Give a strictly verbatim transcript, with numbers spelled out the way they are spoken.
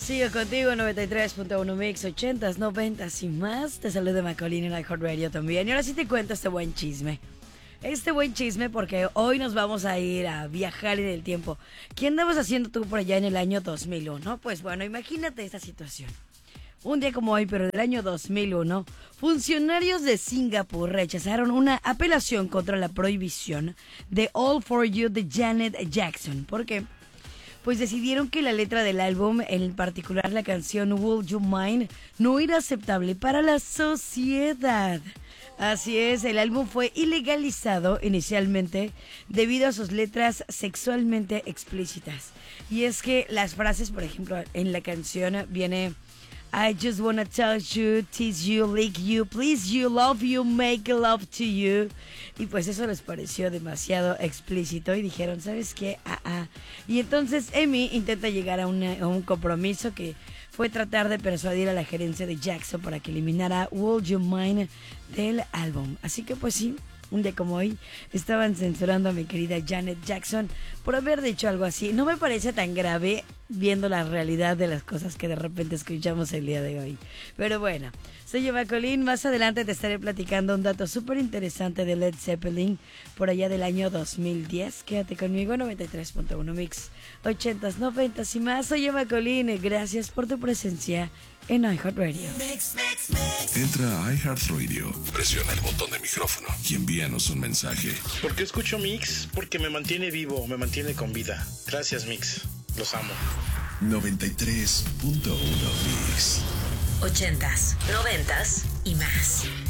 Sigo contigo, noventa y tres punto uno Mix, ochentas, noventas y más. Te saludo Macaulay en iHeartRadio también. Y ahora sí te cuento este buen chisme. Este buen chisme porque hoy nos vamos a ir a viajar en el tiempo. ¿Qué andabas haciendo tú por allá en el año dos mil uno? Pues bueno, imagínate esta situación. Un día como hoy, pero del año dos mil uno, funcionarios de Singapur rechazaron una apelación contra la prohibición de All For You de Janet Jackson. ¿Por qué? Pues decidieron que la letra del álbum, en particular la canción Would You Mind, no era aceptable para la sociedad. Así es, el álbum fue ilegalizado inicialmente debido a sus letras sexualmente explícitas. Y es que las frases, por ejemplo, en la canción viene I just wanna touch you, tease you, lick you, please you, love you, make love to you. Y pues eso les pareció demasiado explícito y dijeron, ¿sabes qué? Ah, ah. Y entonces Emi intenta llegar a, una, a un compromiso que fue tratar de persuadir a la gerencia de Jackson para que eliminara Would You Mind del álbum. Así que pues sí, un día como hoy estaban censurando a mi querida Janet Jackson por haber dicho algo así. No me parece tan grave viendo la realidad de las cosas que de repente escuchamos el día de hoy. Pero bueno, soy Eva Colín. Más adelante te estaré platicando un dato súper interesante de Led Zeppelin por allá del año dos mil diez. Quédate conmigo, noventa y tres punto uno Mix, ochentas, noventas y más. Soy Eva Colín. Gracias por tu presencia en iHeartRadio. Entra a iHeartRadio, presiona el botón de micrófono y envíanos un mensaje. ¿Por qué escucho Mix? Porque me mantiene vivo, me mantiene con vida. Gracias, Mix. Los amo. noventa y tres punto uno Mix. Ochentas, noventas y más.